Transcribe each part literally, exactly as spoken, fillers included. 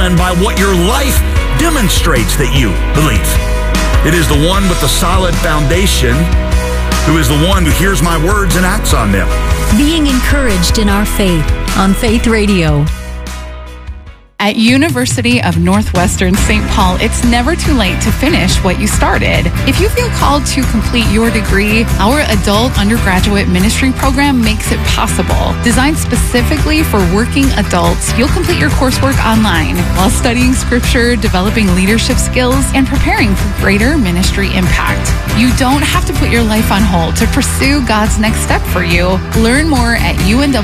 determined by what your life demonstrates that you believe. It is the one with the solid foundation who is the one who hears my words and acts on them. Being encouraged in our faith on Faith Radio. At University of Northwestern Saint Paul, it's never too late to finish what you started. If you feel called to complete your degree, our adult undergraduate ministry program makes it possible. Designed specifically for working adults, you'll complete your coursework online while studying scripture, developing leadership skills, and preparing for greater ministry impact. You don't have to put your life on hold to pursue God's next step for you. Learn more at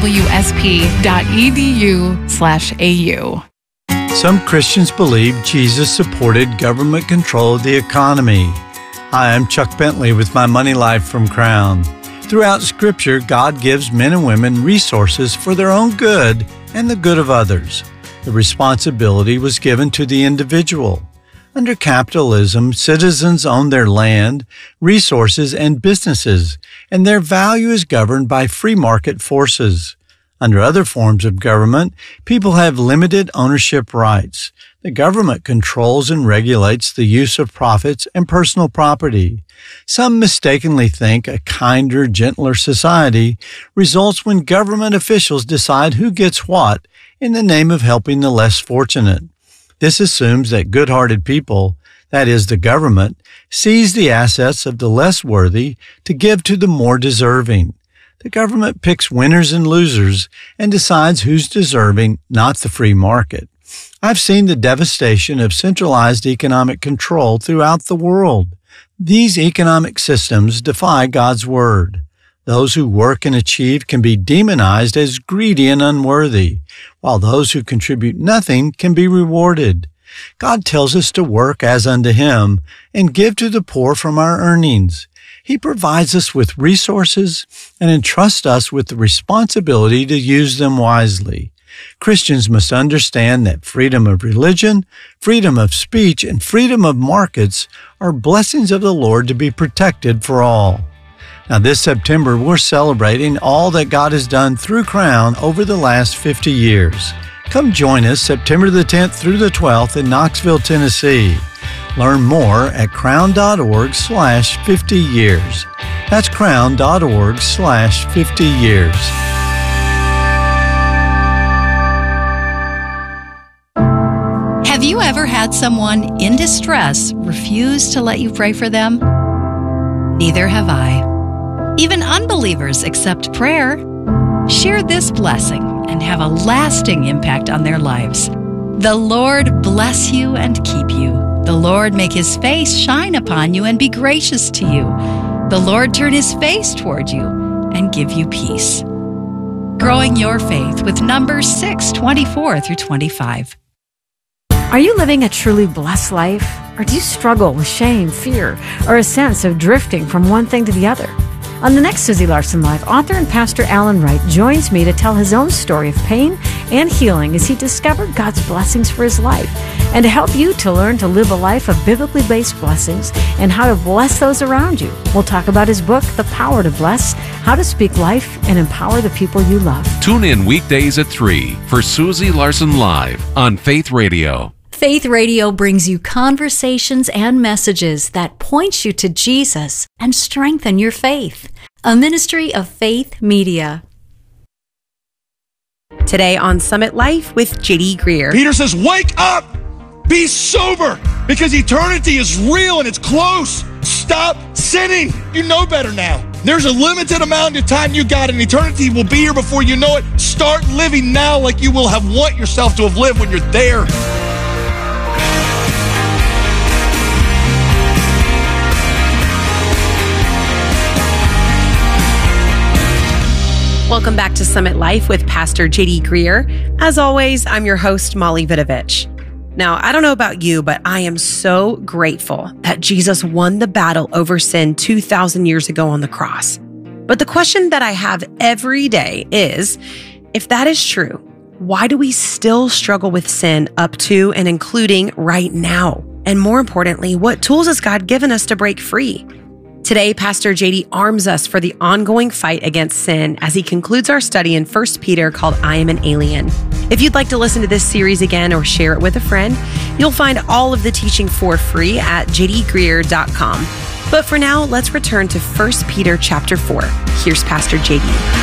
unwsp.edu slash AU. Some Christians believe Jesus supported government control of the economy. Hi, I'm Chuck Bentley with My Money Life from Crown. Throughout Scripture, God gives men and women resources for their own good and the good of others. The responsibility was given to the individual. Under capitalism, citizens own their land, resources, and businesses, and their value is governed by free market forces. Under other forms of government, people have limited ownership rights. The government controls and regulates the use of profits and personal property. Some mistakenly think a kinder, gentler society results when government officials decide who gets what in the name of helping the less fortunate. This assumes that good-hearted people, that is, the government, seize the assets of the less worthy to give to the more deserving. The government picks winners and losers and decides who's deserving, not the free market. I've seen the devastation of centralized economic control throughout the world. These economic systems defy God's word. Those who work and achieve can be demonized as greedy and unworthy, while those who contribute nothing can be rewarded. God tells us to work as unto Him and give to the poor from our earnings. He provides us with resources and entrusts us with the responsibility to use them wisely. Christians must understand that freedom of religion, freedom of speech, and freedom of markets are blessings of the Lord to be protected for all. Now, this September, we're celebrating all that God has done through Crown over the last fifty years. Come join us September the tenth through the twelfth in Knoxville, Tennessee. Learn more at crown.org slash 50 years. That's crown.org slash 50 years. Have you ever had someone in distress refuse to let you pray for them? Neither have I. Even unbelievers accept prayer. Share this blessing and have a lasting impact on their lives. The Lord bless you and keep you. The Lord make His face shine upon you and be gracious to you. The Lord turn His face toward you and give you peace. Growing your faith with Numbers six, twenty-four through twenty-five. Are you living a truly blessed life? Or do you struggle with shame, fear, or a sense of drifting from one thing to the other? On the next Susie Larson Live, author and pastor Alan Wright joins me to tell his own story of pain and healing as he discovered God's blessings for his life, and to help you to learn to live a life of biblically based blessings and how to bless those around you. We'll talk about his book, The Power to Bless, how to speak life and empower the people you love. Tune in weekdays at three for Susie Larson Live on Faith Radio. Faith Radio brings you conversations and messages that point you to Jesus and strengthen your faith. A ministry of Faith Media. Today on Summit Life with J D Greer. Peter says, wake up! Be sober! Because eternity is real and it's close. Stop sinning. You know better now. There's a limited amount of time you got, and eternity will be here before you know it. Start living now like you will have want yourself to have lived when you're there. Welcome back to Summit Life with Pastor J D Greer. As always, I'm your host, Molly Vidovich. Now, I don't know about you, but I am so grateful that Jesus won the battle over sin two thousand years ago on the cross. But the question that I have every day is, if that is true, why do we still struggle with sin up to and including right now? And more importantly, what tools has God given us to break free? Today, Pastor J D arms us for the ongoing fight against sin as he concludes our study in First Peter called I Am an Alien. If you'd like to listen to this series again or share it with a friend, you'll find all of the teaching for free at j d greer dot com. But for now, let's return to First Peter chapter four. Here's Pastor J D.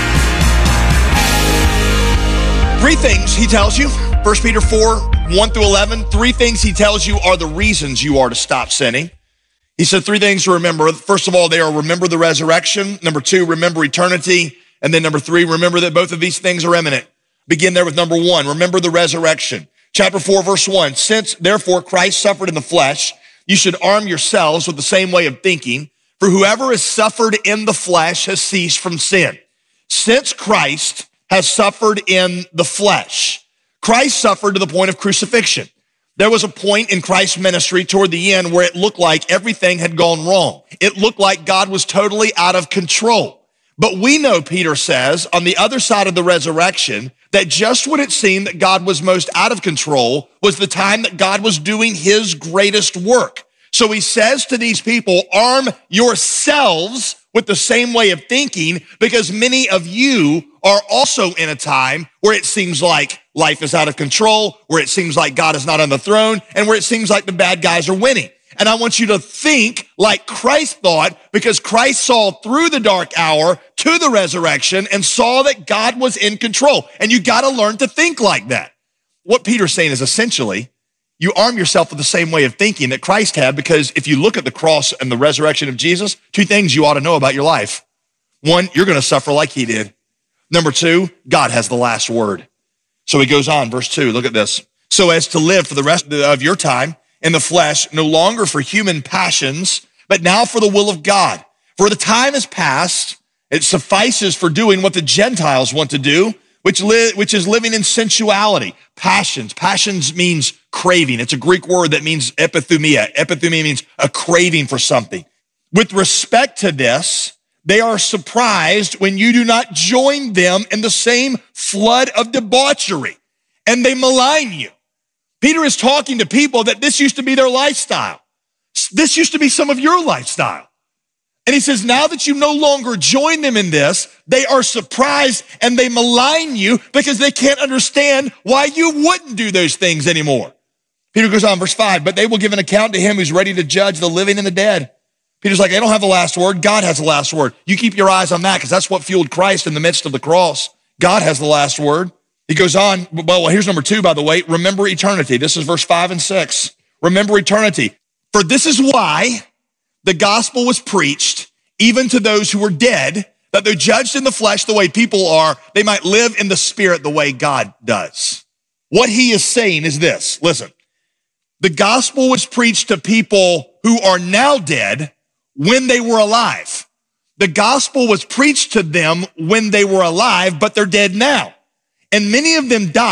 Three things he tells you. First Peter four, one through eleven. Three things he tells you are the reasons you are to stop sinning. He said three things to remember. First of all, they are remember the resurrection. Number two, remember eternity. And then number three, remember that both of these things are imminent. Begin there with number one, remember the resurrection. Chapter four, verse one, since therefore Christ suffered in the flesh, you should arm yourselves with the same way of thinking, for whoever has suffered in the flesh has ceased from sin. Since Christ has suffered in the flesh, Christ suffered to the point of crucifixion. There was a point in Christ's ministry toward the end where it looked like everything had gone wrong. It looked like God was totally out of control. But we know, Peter says, on the other side of the resurrection, that just when it seemed that God was most out of control was the time that God was doing his greatest work. So he says to these people, arm yourselves with the same way of thinking, because many of you are also in a time where it seems like life is out of control, where it seems like God is not on the throne, and where it seems like the bad guys are winning. And I want you to think like Christ thought, because Christ saw through the dark hour to the resurrection and saw that God was in control. And you got to learn to think like that. What Peter's saying is essentially, you arm yourself with the same way of thinking that Christ had, because if you look at the cross and the resurrection of Jesus, two things you ought to know about your life. One, you're going to suffer like he did. Number two, God has the last word. So he goes on, verse two, look at this. So as to live for the rest of your time in the flesh, no longer for human passions, but now for the will of God. For the time is past, it suffices for doing what the Gentiles want to do, which, li- which is living in sensuality. Passions. Passions means craving. It's a Greek word that means epithumia. Epithumia means a craving for something. With respect to this, they are surprised when you do not join them in the same flood of debauchery, and they malign you. Peter is talking to people that this used to be their lifestyle. This used to be some of your lifestyle. And he says, now that you no longer join them in this, they are surprised and they malign you because they can't understand why you wouldn't do those things anymore. Peter goes on, verse five, but they will give an account to him who's ready to judge the living and the dead. Peter's like, they don't have the last word. God has the last word. You keep your eyes on that, because that's what fueled Christ in the midst of the cross. God has the last word. He goes on, well, here's number two, by the way. Remember eternity. This is verse five and six. Remember eternity. For this is why the gospel was preached even to those who were dead, that they're judged in the flesh the way people are, they might live in the spirit the way God does. What he is saying is this. Listen, the gospel was preached to people who are now dead when they were alive. The gospel was preached to them when they were alive, but they're dead now. And many of them died